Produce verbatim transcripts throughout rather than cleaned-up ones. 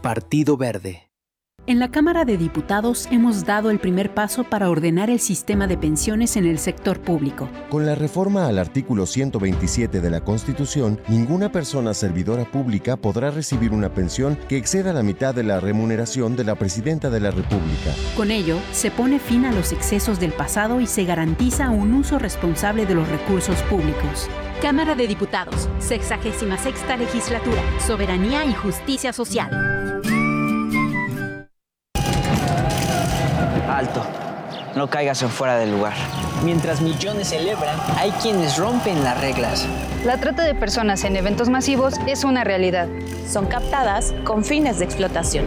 Partido Verde. En la Cámara de Diputados hemos dado el primer paso para ordenar el sistema de pensiones en el sector público. Con la reforma al artículo ciento veintisiete de la Constitución, ninguna persona servidora pública podrá recibir una pensión que exceda la mitad de la remuneración de la Presidenta de la República. Con ello, se pone fin a los excesos del pasado y se garantiza un uso responsable de los recursos públicos. Cámara de Diputados, sexagésima sexta legislatura, soberanía y justicia social. Alto, no caigas en fuera del lugar. Mientras millones celebran, hay quienes rompen las reglas. La trata de personas en eventos masivos es una realidad. Son captadas con fines de explotación.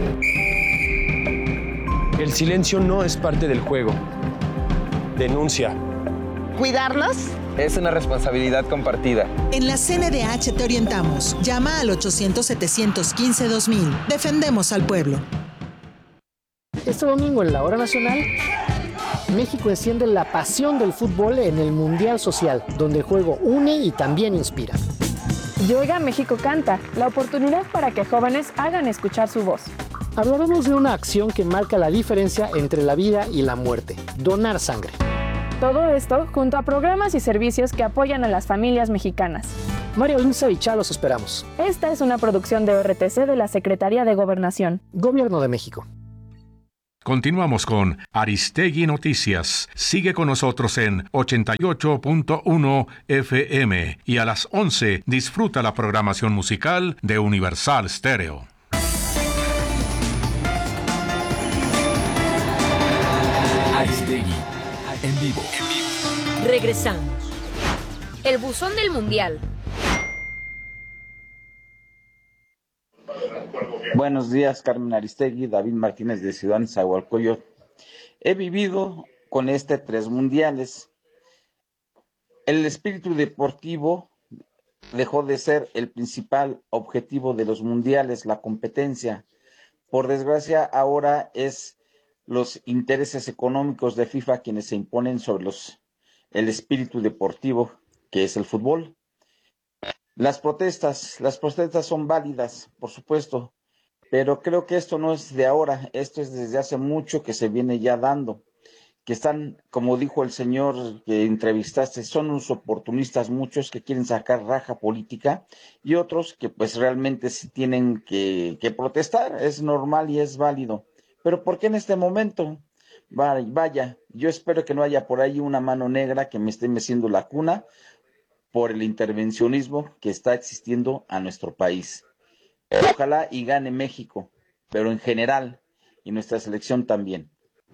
El silencio no es parte del juego. Denuncia. ¿Cuidarnos? Es una responsabilidad compartida. En la C N D H te orientamos. Llama al ochocientos, setecientos quince, dos mil. Defendemos al pueblo. Este domingo en la Hora Nacional, México enciende la pasión del fútbol en el Mundial Social, donde el juego une y también inspira. Llega México Canta, la oportunidad para que jóvenes hagan escuchar su voz. Hablaremos de una acción que marca la diferencia entre la vida y la muerte: donar sangre. Todo esto junto a programas y servicios que apoyan a las familias mexicanas. Mario Lince y Chá los esperamos. Esta es una producción de O R T C de la Secretaría de Gobernación. Gobierno de México. Continuamos con Aristegui Noticias. Sigue con nosotros en ochenta y ocho punto uno F M y a las once disfruta la programación musical de Universal Stereo. Aristegui, en vivo. Regresamos. El buzón del Mundial. Buenos días, Carmen Aristegui, David Martínez de Ciudad Nezahualcóyotl. He vivido con este tres mundiales. El espíritu deportivo dejó de ser el principal objetivo de los mundiales, la competencia. Por desgracia, ahora es los intereses económicos de FIFA quienes se imponen sobre los, el espíritu deportivo, que es el fútbol. Las protestas, las protestas son válidas, por supuesto, pero creo que esto no es de ahora, esto es desde hace mucho que se viene ya dando, que están, como dijo el señor que entrevistaste, son unos oportunistas muchos que quieren sacar raja política y otros que pues realmente sí tienen que, que protestar, es normal y es válido. Pero ¿por qué en este momento? Vaya, yo espero que no haya por ahí una mano negra que me esté meciendo la cuna por el intervencionismo que está existiendo a nuestro país. Ojalá y gane México, pero en general, y nuestra selección también.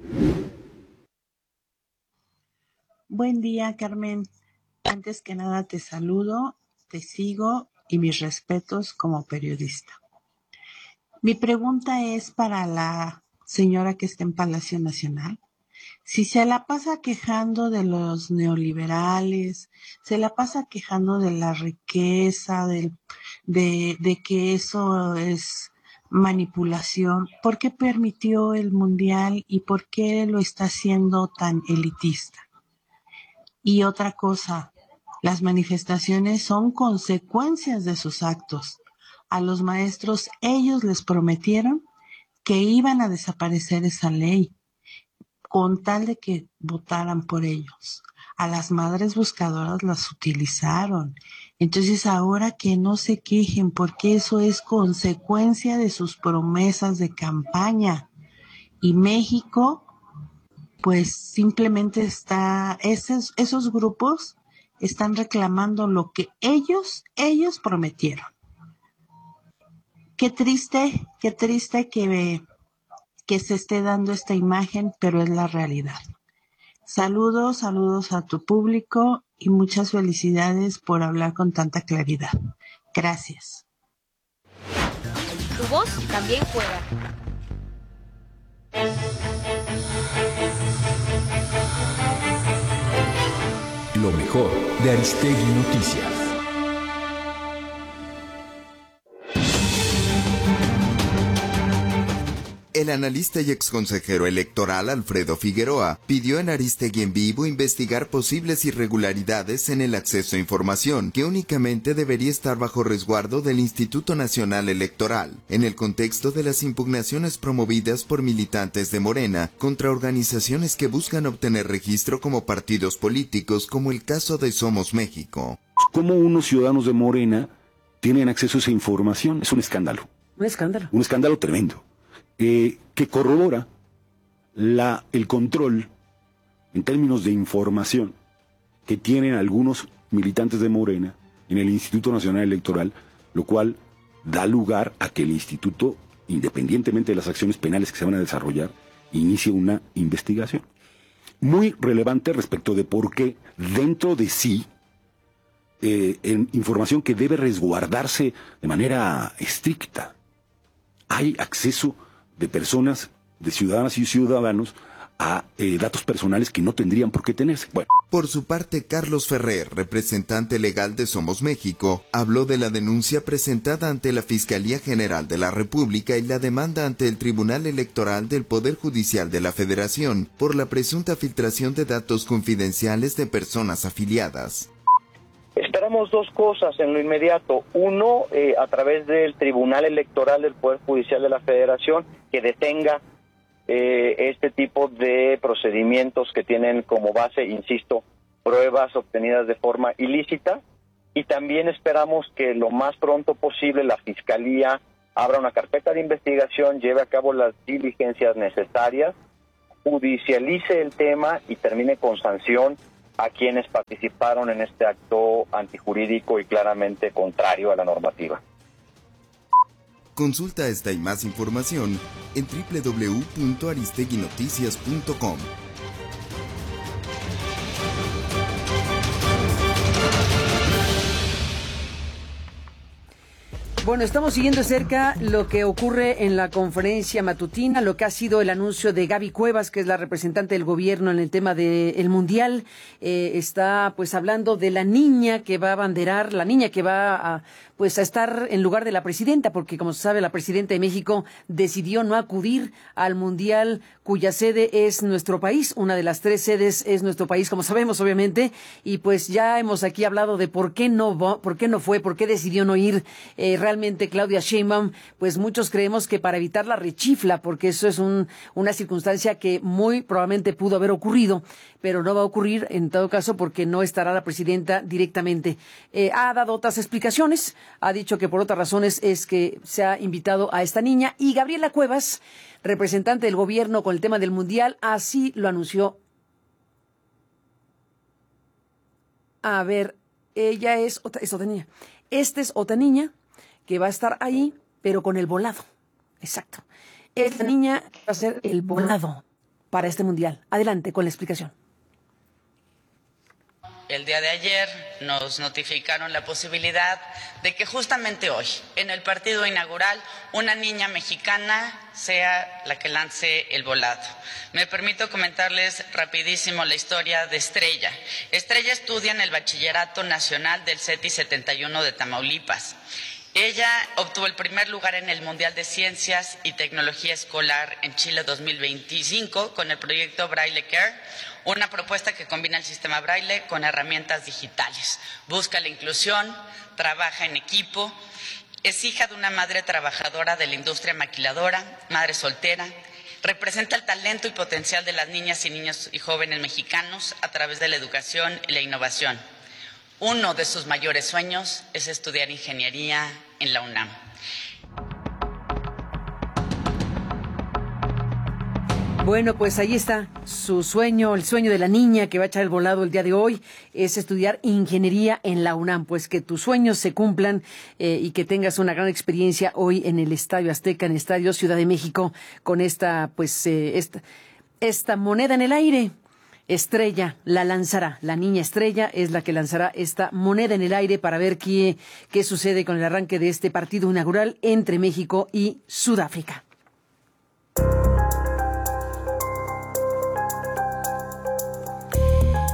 Buen día, Carmen. Antes que nada te saludo, te sigo y mis respetos como periodista. Mi pregunta es para la señora que está en Palacio Nacional. Si se la pasa quejando de los neoliberales, se la pasa quejando de la riqueza, de, de, de que eso es manipulación, ¿por qué permitió el mundial y por qué lo está haciendo tan elitista? Y otra cosa, las manifestaciones son consecuencias de sus actos. A los maestros ellos les prometieron que iban a desaparecer esa ley, con tal de que votaran por ellos. A las madres buscadoras las utilizaron. Entonces ahora que no se quejen, porque eso es consecuencia de sus promesas de campaña. Y México, pues simplemente está, esos, esos grupos están reclamando lo que ellos, ellos prometieron. Qué triste, qué triste que... que se esté dando esta imagen, pero es la realidad. Saludos, saludos a tu público y muchas felicidades por hablar con tanta claridad. Gracias. Tu voz también juega. Lo mejor de Aristegui Noticias. El analista y exconsejero electoral Alfredo Figueroa pidió en Aristegui en Vivo investigar posibles irregularidades en el acceso a información, que únicamente debería estar bajo resguardo del Instituto Nacional Electoral, en el contexto de las impugnaciones promovidas por militantes de Morena contra organizaciones que buscan obtener registro como partidos políticos, como el caso de Somos México. ¿Cómo unos ciudadanos de Morena tienen acceso a esa información? Es un escándalo. Un escándalo. Un escándalo tremendo. Eh, que corrobora la, el control en términos de información que tienen algunos militantes de Morena en el Instituto Nacional Electoral, lo cual da lugar a que el instituto, independientemente de las acciones penales que se van a desarrollar, inicie una investigación. Muy relevante respecto de por qué dentro de sí, eh, en información que debe resguardarse de manera estricta, hay acceso de personas, de ciudadanas y ciudadanos, a eh, datos personales que no tendrían por qué tenerse. Bueno. Por su parte, Carlos Ferrer, representante legal de Somos México, habló de la denuncia presentada ante la Fiscalía General de la República y la demanda ante el Tribunal Electoral del Poder Judicial de la Federación por la presunta filtración de datos confidenciales de personas afiliadas. Esperamos dos cosas en lo inmediato. Uno, eh, a través del Tribunal Electoral del Poder Judicial de la Federación, que detenga eh, este tipo de procedimientos que tienen como base, insisto, pruebas obtenidas de forma ilícita. Y también esperamos que lo más pronto posible la Fiscalía abra una carpeta de investigación, lleve a cabo las diligencias necesarias, judicialice el tema y termine con sanción a quienes participaron en este acto antijurídico y claramente contrario a la normativa. Consulta esta y más información en doble u doble u doble u punto aristegui noticias punto com. Bueno, estamos siguiendo de cerca lo que ocurre en la conferencia matutina, lo que ha sido el anuncio de Gaby Cuevas, que es la representante del gobierno en el tema del Mundial. Eh, está pues hablando de la niña que va a abanderar, la niña que va a pues a estar en lugar de la presidenta, porque como se sabe, la presidenta de México decidió no acudir al Mundial, cuya sede es nuestro país. Una de las tres sedes es nuestro país, como sabemos, obviamente, y pues ya hemos aquí hablado de por qué no, por qué no fue, por qué decidió no ir eh, realmente Claudia Sheinbaum. Pues muchos creemos que para evitar la rechifla, porque eso es un, una circunstancia que muy probablemente pudo haber ocurrido, pero no va a ocurrir en todo caso porque no estará la presidenta directamente. Eh, ha dado otras explicaciones, ha dicho que por otras razones es que se ha invitado a esta niña, y Gabriela Cuevas, representante del gobierno con el tema del Mundial, así lo anunció. A ver, ella es otra, es otra niña. Esta es otra niña que va a estar ahí, pero con el volado. Exacto. Esta niña va a ser el volado para este Mundial. Adelante con la explicación. El día de ayer nos notificaron la posibilidad de que justamente hoy, en el partido inaugural, una niña mexicana sea la que lance el volado. Me permito comentarles rapidísimo la historia de Estrella. Estrella estudia en el Bachillerato Nacional del CETI setenta y uno de Tamaulipas. Ella obtuvo el primer lugar en el Mundial de Ciencias y Tecnología Escolar en Chile dos mil veinticinco con el proyecto Braille Care, una propuesta que combina el sistema Braille con herramientas digitales. Busca la inclusión, trabaja en equipo, es hija de una madre trabajadora de la industria maquiladora, madre soltera, representa el talento y potencial de las niñas y niños y jóvenes mexicanos a través de la educación y la innovación. Uno de sus mayores sueños es estudiar ingeniería en la UNAM. Bueno, pues ahí está su sueño, el sueño de la niña que va a echar el volado el día de hoy, es estudiar ingeniería en la UNAM. Pues que tus sueños se cumplan eh, y que tengas una gran experiencia hoy en el Estadio Azteca, en el Estadio Ciudad de México, con esta, pues, eh, esta, esta moneda en el aire. Estrella la lanzará, la niña Estrella es la que lanzará esta moneda en el aire para ver qué, qué sucede con el arranque de este partido inaugural entre México y Sudáfrica.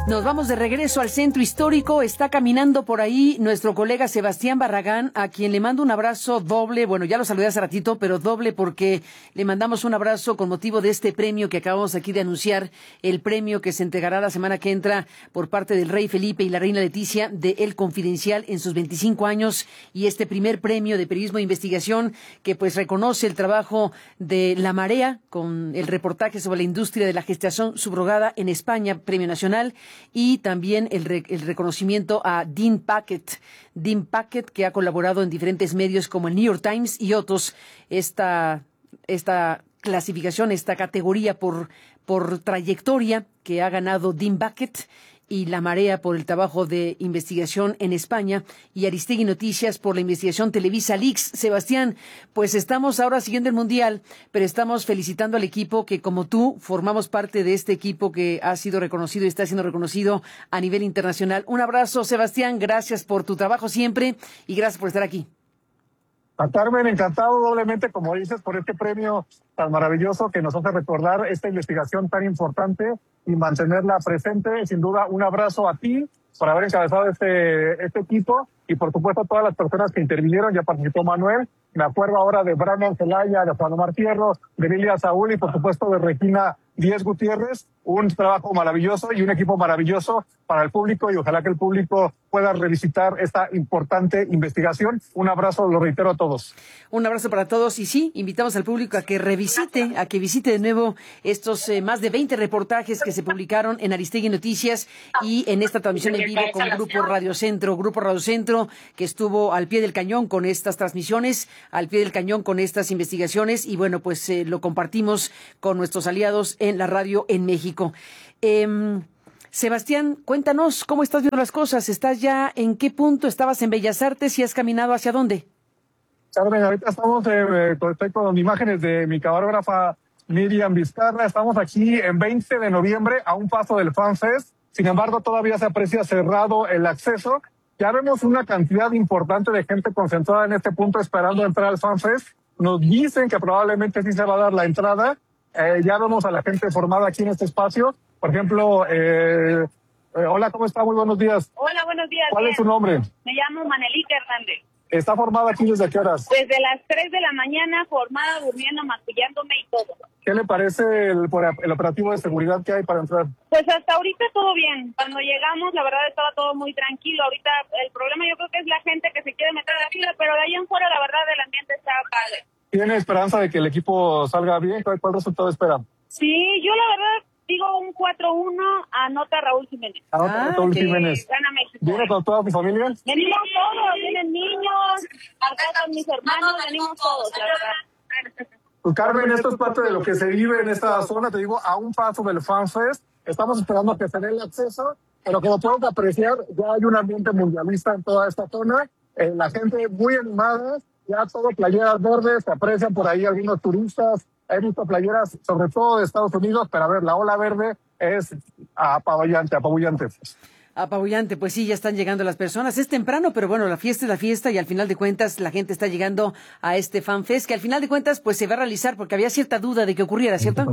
Nos vamos de regreso al centro histórico. Está caminando por ahí nuestro colega Sebastián Barragán, a quien le mando un abrazo doble. Bueno, ya lo saludé hace ratito, pero doble porque le mandamos un abrazo con motivo de este premio que acabamos aquí de anunciar, el premio que se entregará la semana que entra por parte del Rey Felipe y la Reina Leticia de El Confidencial en sus veinticinco años, y este primer premio de periodismo de investigación que pues reconoce el trabajo de La Marea con el reportaje sobre la industria de la gestación subrogada en España, premio nacional. Y también el, re, el reconocimiento a Dean Paquet, Dean Paquet, que ha colaborado en diferentes medios como el New York Times y otros. Esta, esta clasificación, esta categoría por, por trayectoria que ha ganado Dean Paquet, y La Marea por el trabajo de investigación en España, y Aristegui Noticias por la investigación Televisa Leaks. Sebastián, pues estamos ahora siguiendo el Mundial, pero estamos felicitando al equipo que, como tú, formamos parte de este equipo que ha sido reconocido y está siendo reconocido a nivel internacional. Un abrazo, Sebastián, gracias por tu trabajo siempre y gracias por estar aquí. A Carmen, encantado doblemente, como dices, por este premio tan maravilloso que nos hace recordar esta investigación tan importante y mantenerla presente. Sin duda, un abrazo a ti por haber encabezado este, este equipo y, por supuesto, a todas las personas que intervinieron. Ya participó Manuel. Me acuerdo ahora de Brandon Celaya, de Juan Omar Fierro, de Lilia Saúl y, por supuesto, de Regina Díez Gutiérrez. Un trabajo maravilloso y un equipo maravilloso para el público, y ojalá que el público pueda revisitar esta importante investigación. Un abrazo, lo reitero a todos. Un abrazo para todos, y sí, invitamos al público a que revisite, a que visite de nuevo estos eh, más de veinte reportajes que se publicaron en Aristegui Noticias y en esta transmisión en vivo con Grupo Radio Centro, Grupo Radio Centro, que estuvo al pie del cañón con estas transmisiones, al pie del cañón con estas investigaciones, y bueno, pues eh, lo compartimos con nuestros aliados en la radio en México. Eh, Sebastián, cuéntanos cómo estás viendo las cosas. ¿Estás ya en qué punto? ¿Estabas en Bellas Artes y has caminado hacia dónde? Carmen, ahorita estamos, eh, estoy con imágenes de mi camarógrafa Miriam Vizcarra. Estamos aquí en veinte de noviembre, a un paso del FanFest. Sin embargo, todavía se aprecia cerrado el acceso. Ya vemos una cantidad importante de gente concentrada en este punto esperando entrar al FanFest. Nos dicen que probablemente sí se va a dar la entrada. Eh, ya vemos a la gente formada aquí en este espacio. Por ejemplo, eh, eh, hola, ¿cómo está? Muy buenos días. Hola, buenos días. ¿Cuál bien. es su nombre? Me llamo Manelita Hernández. ¿Está formada aquí desde qué horas? Desde las tres de la mañana, formada, durmiendo, maquillándome y todo. ¿Qué le parece el, el operativo de seguridad que hay para entrar? Pues hasta ahorita todo bien. Cuando llegamos, la verdad, estaba todo muy tranquilo. Ahorita el problema yo creo que es la gente que se quiere meter a la fila, pero de ahí en fuera, la verdad, el ambiente está padre. ¿Tiene esperanza de que el equipo salga bien? ¿Cuál, cuál resultado espera? Sí, yo la verdad digo un cuatro uno, anota Raúl Jiménez. Anota ah, Raúl Jiménez. Gana México. ¿Viene con toda tu familia? Venimos todos, vienen niños, acá con mis hermanos, venimos todos, la verdad. Pues Carmen, esto es parte de lo que se vive en esta zona, te digo, a un paso del FanFest. Estamos esperando a que se dé el acceso, pero como puedo apreciar, ya hay un ambiente mundialista en toda esta zona. Eh, la gente muy animada, ya todo playeras verdes, se aprecian por ahí algunos turistas. He visto playeras, sobre todo de Estados Unidos, pero a ver, la ola verde es apabullante, apabullante. Apabullante, pues sí, ya están llegando las personas. Es temprano, pero bueno, la fiesta es la fiesta y al final de cuentas la gente está llegando a este FanFest, que al final de cuentas pues se va a realizar porque había cierta duda de que ocurriera, ¿cierto?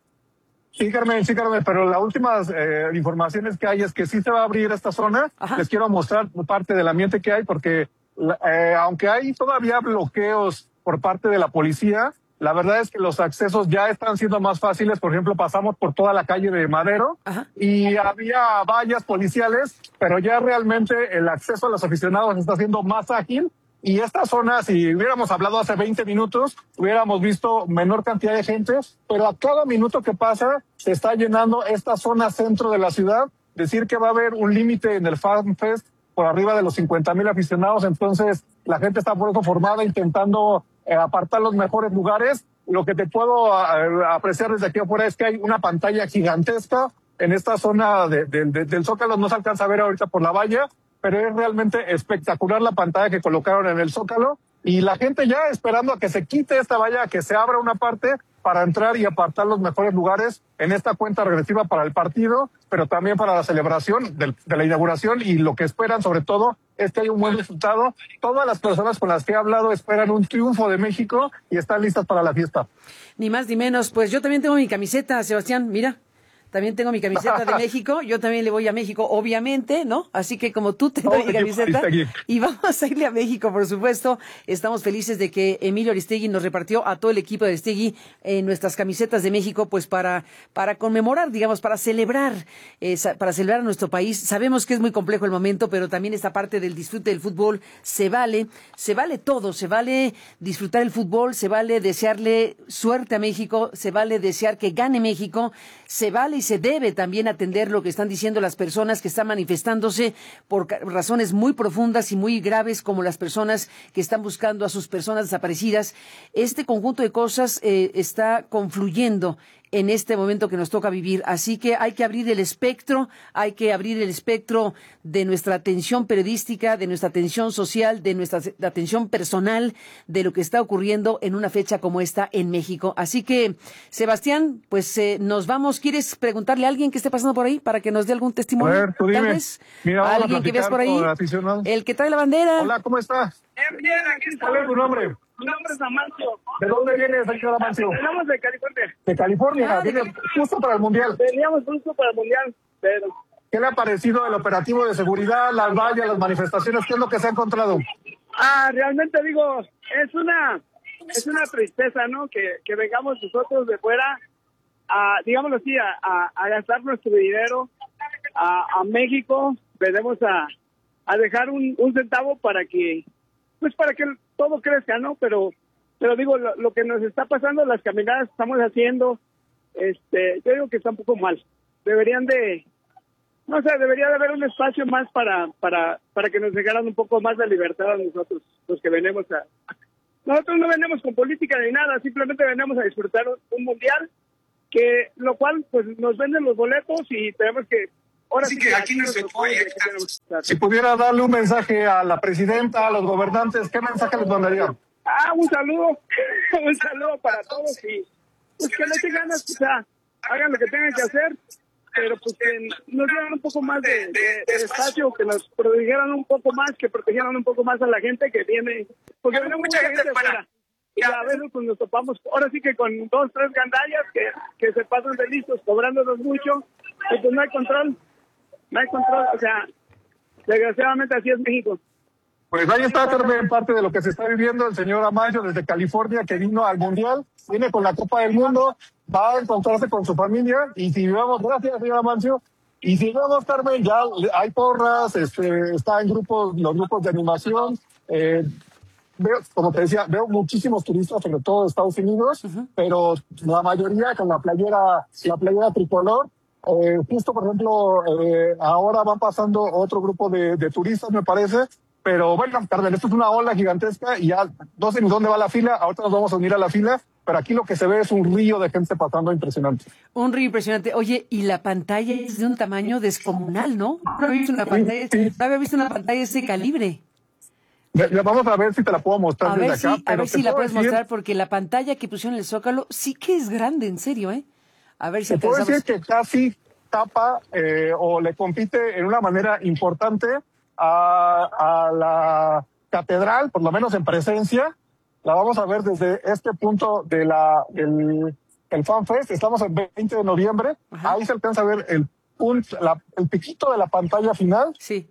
Sí, Carmen, sí, Carmen, pero las últimas eh, informaciones que hay es que sí se va a abrir esta zona. Ajá. Les quiero mostrar parte del ambiente que hay porque eh, aunque hay todavía bloqueos por parte de la policía, la verdad es que los accesos ya están siendo más fáciles. Por ejemplo, pasamos por toda la calle de Madero. Ajá. Y había vallas policiales, pero ya realmente el acceso a los aficionados está siendo más ágil. Y esta zona, si hubiéramos hablado hace veinte minutos, hubiéramos visto menor cantidad de gente, pero a cada minuto que pasa se está llenando esta zona centro de la ciudad. Decir que va a haber un límite en el FanFest por arriba de los cincuenta mil aficionados, entonces la gente está por eso formada intentando eh, apartar los mejores lugares. Lo que te puedo uh, apreciar desde aquí afuera es que hay una pantalla gigantesca en esta zona de, de, de, del Zócalo. No se alcanza a ver ahorita por la valla, pero es realmente espectacular la pantalla que colocaron en el Zócalo y la gente ya esperando a que se quite esta valla, a que se abra una parte para entrar y apartar los mejores lugares en esta cuenta regresiva para el partido, pero también para la celebración del, de la inauguración, y lo que esperan sobre todo es que haya un buen resultado. Todas las personas con las que he hablado esperan un triunfo de México y están listas para la fiesta. Ni más ni menos, pues yo también tengo mi camiseta, Sebastián, mira. también tengo mi camiseta de México, yo también le voy a México, obviamente, ¿no? Así que como tú tengo mi camiseta, y vamos a irle a México, por supuesto. Estamos felices de que Emilio Aristegui nos repartió a todo el equipo de Aristegui eh, nuestras camisetas de México, pues para, para conmemorar, digamos, para celebrar, eh, para celebrar a nuestro país. Sabemos que es muy complejo el momento, pero también esta parte del disfrute del fútbol se vale, se vale todo, se vale disfrutar el fútbol, se vale desearle suerte a México, se vale desear que gane México, se vale y se debe también atender lo que están diciendo las personas que están manifestándose por razones muy profundas y muy graves, como las personas que están buscando a sus personas desaparecidas. Este conjunto de cosas eh, está confluyendo en este momento que nos toca vivir. Así que hay que abrir el espectro, hay que abrir el espectro de nuestra atención periodística, de nuestra atención social, de nuestra atención personal, de lo que está ocurriendo en una fecha como esta en México. Así que, Sebastián, pues eh, nos vamos. ¿Quieres preguntarle a alguien que esté pasando por ahí para que nos dé algún testimonio? A ver, tú dime. Tal vez. Mira, vamos alguien a que ves por ahí. El que trae la bandera. Hola, ¿cómo estás? Bien, bien, aquí está. ¿Cuál es tu nombre? Mi nombre es Amancio. ¿De dónde vienes, señor Amancio? Venimos de California. De California, Ah, viene justo para el Mundial. Veníamos justo para el Mundial, pero... ¿Qué le ha parecido el operativo de seguridad, las vallas, las manifestaciones? ¿Qué es lo que se ha encontrado? Ah, realmente digo, es una es una tristeza, ¿no? Que, que vengamos nosotros de fuera a, digámoslo así, a, a, a gastar nuestro dinero a, a México. Venimos a, a dejar un, un centavo para que, pues para que todo crezca, ¿no? Pero, pero digo, lo, lo que nos está pasando, las caminadas que estamos haciendo, este, yo digo que está un poco mal. Deberían de, no sé, debería de haber un espacio más para, para, para que nos dejaran un poco más de libertad a nosotros, los que venimos a... Nosotros no venimos con política ni nada, simplemente venimos a disfrutar un, un mundial, que lo cual, pues, nos venden los boletos y tenemos que... Ahora Así sí que que aquí no se puede. puede. Si pudiera darle un mensaje a la presidenta, a los gobernantes, ¿qué mensaje les mandaría? Ah, un saludo, un saludo para todos y pues que le echen ganas, o sea, hagan lo que tengan que hacer, pero pues que nos dieran un poco más de, de, de espacio, que nos protegieran un poco más, que protegieran un poco más a la gente que viene, porque viene mucha gente afuera. Y a veces pues nos topamos, ahora sí que con dos, tres gandallas que, que se pasan de listos, cobrándonos mucho, y pues no hay control, no hay control, o sea, desgraciadamente así es México. Pues ahí está, Carmen, parte de lo que se está viviendo el señor Amayo desde California, que vino al Mundial, viene con la Copa del Mundo, va a encontrarse con su familia, y si vemos, gracias, señor Amancio, y si vemos, Carmen, ya hay porras, este, está en grupos, los grupos de animación, eh, veo, como te decía, veo muchísimos turistas, sobre todo de Estados Unidos, uh-huh. pero la mayoría con la playera, la playera tricolor. Eh, justo, por ejemplo, eh, ahora van pasando otro grupo de, de turistas, me parece. Pero bueno, Carmen, esto es una ola gigantesca y ya no sé ni dónde va la fila. Ahorita nos vamos a unir a la fila, pero aquí lo que se ve es un río de gente pasando impresionante. Un río impresionante. Oye, y la pantalla es de un tamaño descomunal, ¿no? No había visto una pantalla, sí, sí. No había visto una pantalla de ese calibre. Vamos a ver si te la puedo mostrar a desde ver acá. Si, a ver si la puedes decir... mostrar, porque la pantalla que pusieron en el Zócalo sí que es grande, en serio, ¿eh? A ver si te puedo decir que casi tapa eh, o le compite en una manera importante a, a la catedral, por lo menos en presencia. La vamos a ver desde este punto de la el, el FanFest. Estamos el veinte de noviembre. Ajá. Ahí se alcanza a ver el, un, la, el piquito de la pantalla final. Sí.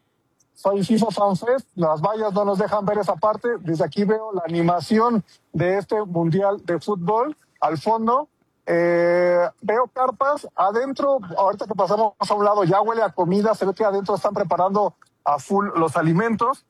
Soy FIFA FanFest. Las vallas no nos dejan ver esa parte. Desde aquí veo la animación de este Mundial de Fútbol. Al fondo eh, veo carpas. Adentro, ahorita que pasamos a un lado, ya huele a comida. Se ve que adentro están preparando a full los alimentos.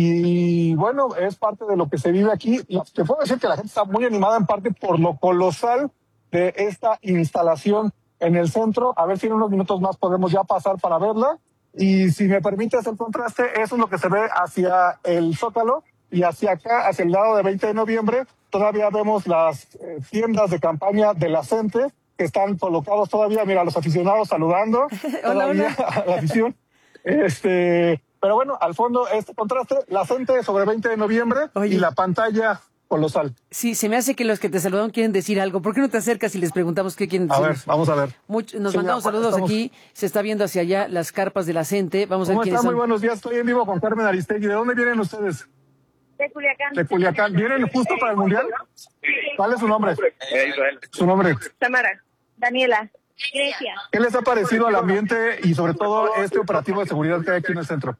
Y bueno, es parte de lo que se vive aquí. Y te puedo decir que la gente está muy animada en parte por lo colosal de esta instalación en el centro. A ver si en unos minutos más podemos ya pasar para verla. Y si me permites el contraste, eso es lo que se ve hacia el Zócalo y hacia acá, hacia el lado de veinte de noviembre. Todavía vemos las eh, tiendas de campaña de la CENTE que están colocados todavía. Mira, los aficionados saludando todavía hola, hola. a la afición. Este... Pero bueno, al fondo este contraste, la CENTE sobre veinte de noviembre. Oye, y la pantalla colosal. Sí, se me hace que los que te saludan quieren decir algo. ¿Por qué no te acercas y les preguntamos qué quieren decir? A ver, vamos a ver. Mucho, nos sí, mandamos ya, saludos estamos... aquí. Se está viendo hacia allá las carpas de la CENTE. Vamos a ver quiénes son. Muy buenos días. Estoy en vivo con Carmen Aristegui. ¿De dónde vienen ustedes? De Culiacán. De Culiacán. ¿Vienen justo para el Mundial? ¿Cuál es su nombre? Eh, Israel. ¿Su nombre? Tamara. Daniela. Grecia. ¿Qué les ha parecido el ambiente y sobre todo este operativo de seguridad que hay aquí en el centro?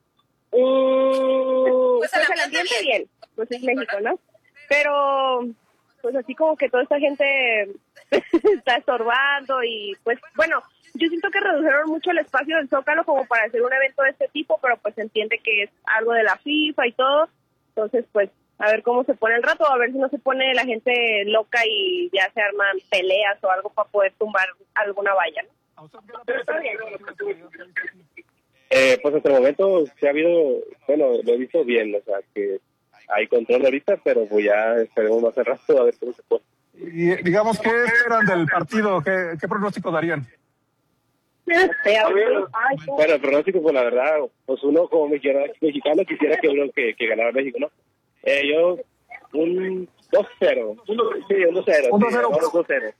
Mm, pues el ambiente bien, pues es México, ¿no? Pero, pues así como que toda esta gente está estorbando y pues, bueno, yo siento que redujeron mucho el espacio del Zócalo como para hacer un evento de este tipo, pero pues se entiende que es algo de la FIFA y todo, entonces pues a ver cómo se pone el rato, a ver si no se pone la gente loca y ya se arman peleas o algo para poder tumbar alguna valla, ¿no? Pero está bien. Eh, pues hasta el momento se ha habido, bueno, lo he visto bien, o sea, que hay control ahorita, pero pues ya esperemos más al rato a ver cómo se puede. Y digamos, ¿qué esperan del partido? ¿Qué, qué pronóstico darían? Bueno, el pronóstico, pues la verdad, pues uno como mexicano, mexicano quisiera que uno que, que ganara México, ¿no? Eh, yo, un dos cero. Sí, un dos cero. Un dos cero. Sí, dos cero.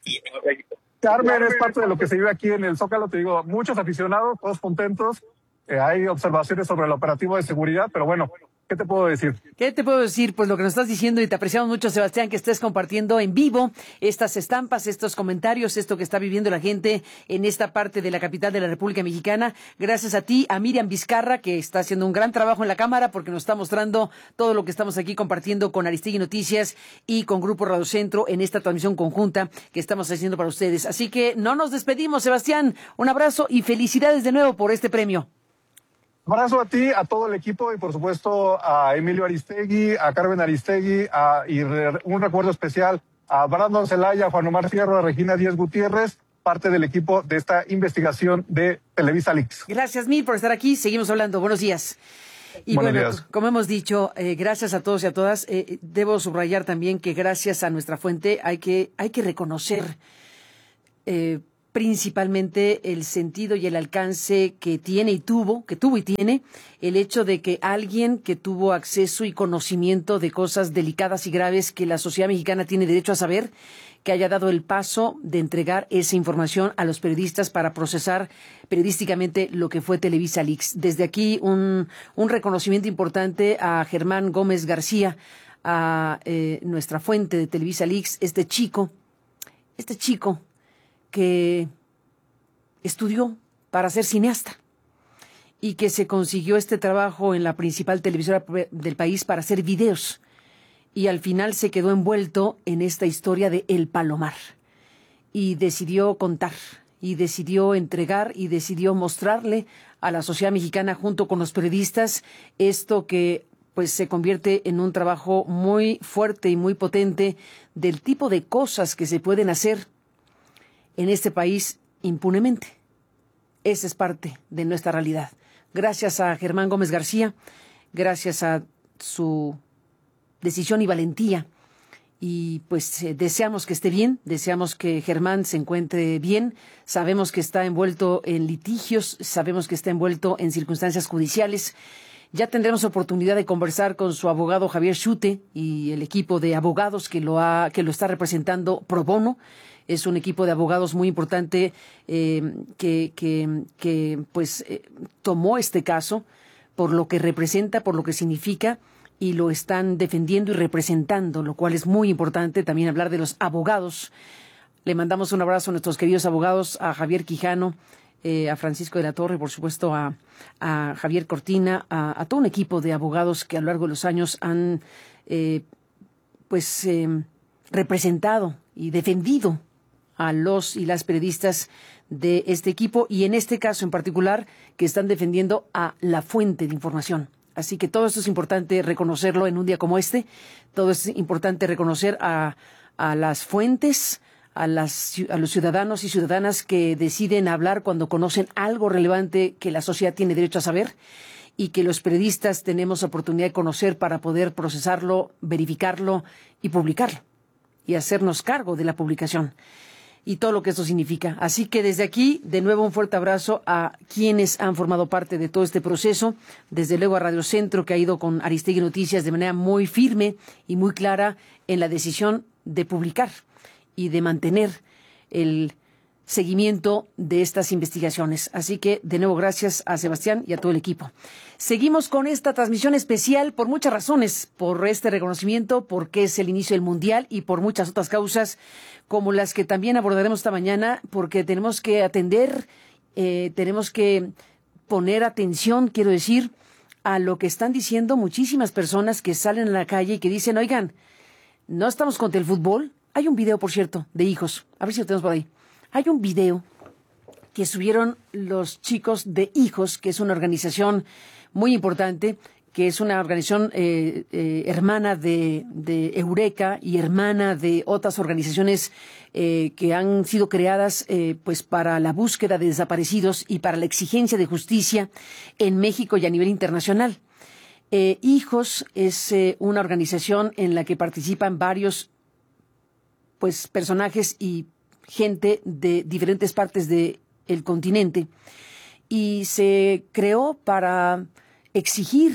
Carmen es parte de lo que se vive aquí en el Zócalo, te digo, muchos aficionados, todos contentos. Eh, hay observaciones sobre el operativo de seguridad, pero bueno, ¿qué te puedo decir? ¿Qué te puedo decir? Pues lo que nos estás diciendo, y te apreciamos mucho, Sebastián, que estés compartiendo en vivo estas estampas, estos comentarios, esto que está viviendo la gente en esta parte de la capital de la República Mexicana. Gracias a ti, a Miriam Vizcarra, que está haciendo un gran trabajo en la cámara porque nos está mostrando todo lo que estamos aquí compartiendo con Aristegui Noticias y con Grupo Radio Centro en esta transmisión conjunta que estamos haciendo para ustedes. Así que no nos despedimos, Sebastián. Un abrazo y felicidades de nuevo por este premio. Un abrazo a ti, a todo el equipo y por supuesto a Emilio Aristegui, a Carmen Aristegui a, y re, un recuerdo especial a Brandon Zelaya, a Juan Omar Fierro, a Regina Díaz Gutiérrez, parte del equipo de esta investigación de Televisa Leaks. Gracias mil por estar aquí, seguimos hablando, buenos días. Y Buenos bueno, días. Como hemos dicho, eh, gracias a todos y a todas, eh, debo subrayar también que gracias a nuestra fuente hay que, hay que reconocer eh, principalmente el sentido y el alcance que tiene y tuvo, que tuvo y tiene, el hecho de que alguien que tuvo acceso y conocimiento de cosas delicadas y graves que la sociedad mexicana tiene derecho a saber, que haya dado el paso de entregar esa información a los periodistas para procesar periodísticamente lo que fue Televisa Leaks. Desde aquí un, un reconocimiento importante a Germán Gómez García, a eh, nuestra fuente de Televisa Leaks, este chico, este chico que estudió para ser cineasta y que se consiguió este trabajo en la principal televisora del país para hacer videos y al final se quedó envuelto en esta historia de El Palomar y decidió contar y decidió entregar y decidió mostrarle a la sociedad mexicana junto con los periodistas esto que pues se convierte en un trabajo muy fuerte y muy potente del tipo de cosas que se pueden hacer en este país impunemente. Esa es parte de nuestra realidad. Gracias a Germán Gómez García, gracias a su decisión y valentía. Y pues eh, deseamos que esté bien, deseamos que Germán se encuentre bien. Sabemos que está envuelto en litigios, sabemos que está envuelto en circunstancias judiciales. Ya tendremos oportunidad de conversar con su abogado Javier Schute y el equipo de abogados que lo ha, que lo está representando pro bono. Es un equipo de abogados muy importante eh, que, que, que pues eh, tomó este caso por lo que representa, por lo que significa, y lo están defendiendo y representando, lo cual es muy importante también hablar de los abogados. Le mandamos un abrazo a nuestros queridos abogados, a Javier Quijano, eh, a Francisco de la Torre, por supuesto a, a Javier Cortina, a, a todo un equipo de abogados que a lo largo de los años han eh, pues eh, representado y defendido a los y las periodistas de este equipo y en este caso en particular que están defendiendo a la fuente de información. Así que todo esto es importante reconocerlo en un día como este. Todo es importante reconocer a, a las fuentes, a, las, a los ciudadanos y ciudadanas que deciden hablar cuando conocen algo relevante que la sociedad tiene derecho a saber y que los periodistas tenemos oportunidad de conocer para poder procesarlo, verificarlo y publicarlo y hacernos cargo de la publicación y todo lo que esto significa. Así que desde aquí, de nuevo, un fuerte abrazo a quienes han formado parte de todo este proceso. Desde luego a Radio Centro, que ha ido con Aristegui Noticias de manera muy firme y muy clara en la decisión de publicar y de mantener el seguimiento de estas investigaciones. Así que, de nuevo, gracias a Sebastián y a todo el equipo. Seguimos con esta transmisión especial por muchas razones, por este reconocimiento, porque es el inicio del Mundial y por muchas otras causas, como las que también abordaremos esta mañana, porque tenemos que atender, eh, tenemos que poner atención, quiero decir, a lo que están diciendo muchísimas personas que salen a la calle y que dicen, oigan, no estamos contra el fútbol. Hay un video, por cierto, de Hijos. A ver si lo tenemos por ahí. Hay un video que subieron los chicos de Hijos, que es una organización muy importante, que es una organización eh, eh, hermana de, de Eureka y hermana de otras organizaciones eh, que han sido creadas eh, pues para la búsqueda de desaparecidos y para la exigencia de justicia en México y a nivel internacional. Eh, Hijos es eh, una organización en la que participan varios pues personajes y gente de diferentes partes del continente, y se creó para exigir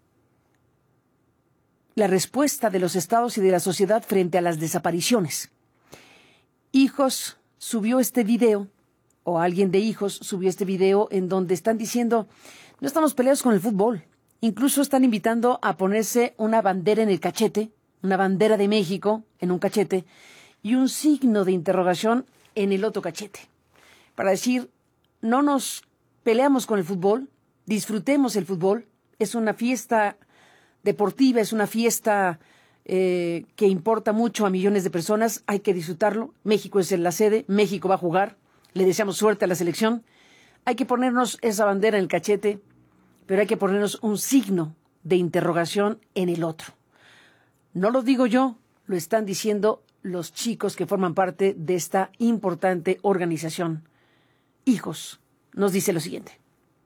la respuesta de los estados y de la sociedad frente a las desapariciones. Hijos subió este video, o alguien de Hijos subió este video, en donde están diciendo, no estamos peleados con el fútbol. Incluso están invitando a ponerse una bandera en el cachete, una bandera de México en un cachete, y un signo de interrogación en el otro cachete, para decir, no nos peleamos con el fútbol, disfrutemos el fútbol, es una fiesta deportiva, es una fiesta eh, que importa mucho a millones de personas, hay que disfrutarlo, México es la sede, México va a jugar, le deseamos suerte a la selección, hay que ponernos esa bandera en el cachete, pero hay que ponernos un signo de interrogación en el otro. No lo digo yo, lo están diciendo los chicos que forman parte de esta importante organización. Hijos nos dice lo siguiente.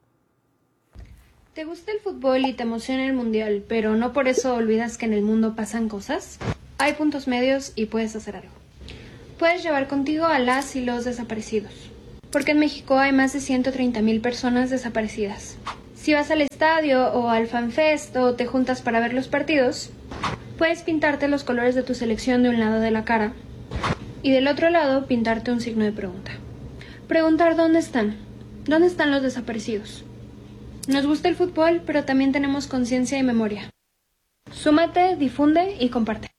¿Te gusta el fútbol y te emociona el mundial, pero no por eso olvidas que en el mundo pasan cosas? Hay puntos medios y puedes hacer algo. Puedes llevar contigo a las y los desaparecidos, porque en México hay más de ciento treinta mil personas desaparecidas. Si vas al estadio o al FanFest o te juntas para ver los partidos, puedes pintarte los colores de tu selección de un lado de la cara y del otro lado pintarte un signo de pregunta. Preguntar dónde están, dónde están los desaparecidos. Nos gusta el fútbol, pero también tenemos conciencia y memoria. Súmate, difunde y comparte.